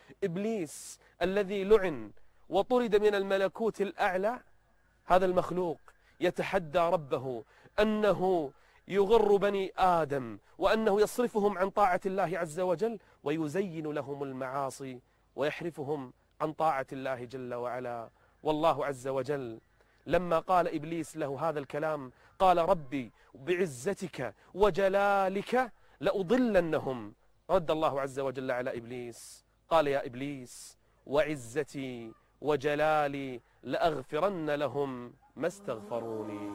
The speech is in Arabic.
إبليس الذي لعن وطرد من الملكوت الأعلى، هذا المخلوق يتحدى ربه أنه يغر بني آدم وأنه يصرفهم عن طاعة الله عز وجل ويزين لهم المعاصي ويحرفهم عن طاعة الله جل وعلا. والله عز وجل لما قال إبليس له هذا الكلام قال ربي بعزتك وجلالك لأضلنهم. رد الله عز وجل على إبليس قال يا إبليس وعزتي وجلالي لأغفرن لهم ما استغفروني.